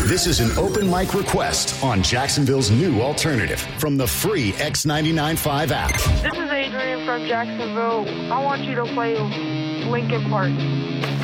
This is an open mic request on Jacksonville's new alternative from the free X99.5 app. This is Adrian from Jacksonville. I want you to play Linkin Park.